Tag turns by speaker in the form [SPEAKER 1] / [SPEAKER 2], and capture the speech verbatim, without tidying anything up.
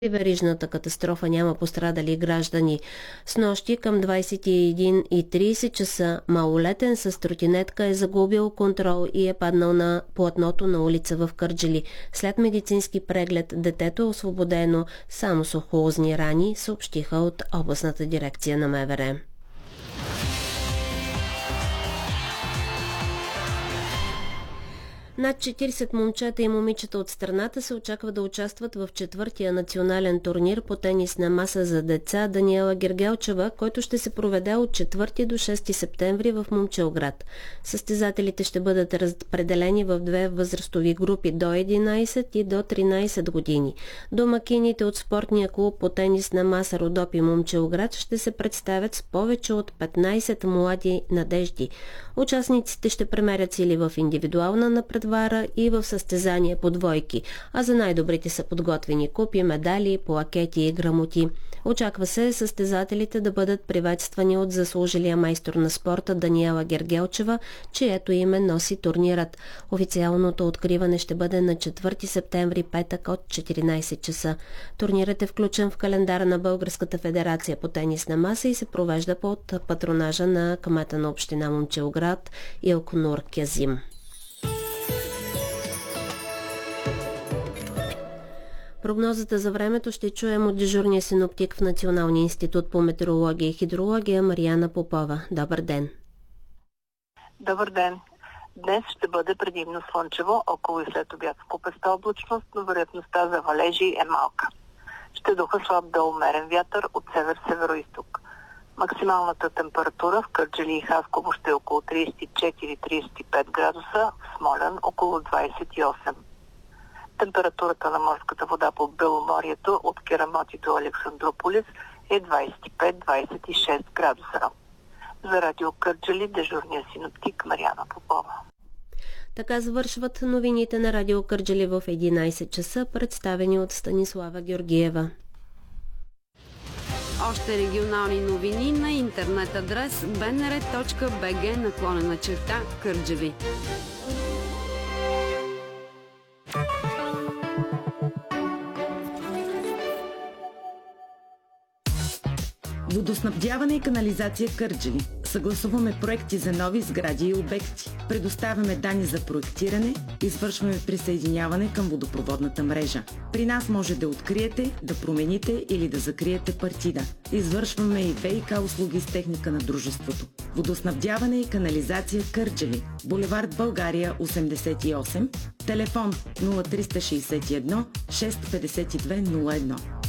[SPEAKER 1] верижната катастрофа няма пострадали граждани. Снощи към двадесет и една и тридесет часа малолетен с тротинетка е загубил контрол и е паднал на платното на улица в Кърджали. След медицински преглед детето е освободено само с охолозни рани, съобщиха от областната дирекция на МВР. Над четиридесет момчета и момичета от страната се очаква да участват в четвъртия национален турнир по тенис на маса за деца Даниела Гергелчева, който ще се проведе от четвърти до шести септември в Момчилград. Състезателите ще бъдат разпределени в две възрастови групи до единадесет и до тринадесет години. Домакините от спортния клуб по тенис на маса Родопи Момчилград ще се представят с повече от петнадесет млади надежди. Участниците ще премерят сили в индивидуална напредвара и в състезания по двойки, а за най-добрите са подготвени купи, медали, плакети и грамоти. Очаква се състезателите да бъдат приветствани от заслужилия майстор на спорта Даниела Гергелчева, чието име носи турнирът. Официалното откриване ще бъде на четвърти септември, петък от четиринадесет часа. Турнирът е включен в календара на Българската федерация по тенис на маса и се провежда под патронажа на кмета на община Момчилград Илкнур Кязим. Прогнозата за времето ще чуем от дежурния синоптик в Националния институт по метеорология и хидрология Мариана Попова. Добър ден!
[SPEAKER 2] Добър ден! Днес ще бъде предимно слънчево, около и след обяд с купеста облачност, но вероятността за валежи е малка. Ще духа слаб до умерен вятър от север-североизток. Максималната температура в Кърджали и Хасково ще е около тридесет и четири до тридесет и пет градуса, в Смолян около двадесет и осем. Температурата на морската вода по Беломорието от Керамоти до Александрополис е двадесет и пет до двадесет и шест градуса. За радио Кърджали дежурния синоптик Мариана Попова.
[SPEAKER 1] Така завършват новините на радио Кърджали в единадесет часа, представени от Станислава Георгиева.
[SPEAKER 3] Още регионални новини на интернет адрес би ен ар точка би джи наклонена черта Кърджали.
[SPEAKER 4] Водоснабдяване и канализация Кърджали. Съгласуваме проекти за нови сгради и обекти. Предоставяме данни за проектиране, извършваме присъединяване към водопроводната мрежа. При нас може да откриете, да промените или да закриете партида. Извършваме и ВиК услуги с техника на дружеството. Водоснабдяване и канализация Кърджали. Булевард България осемдесет и осем. Телефон нула три шест едно шест пет две нула едно.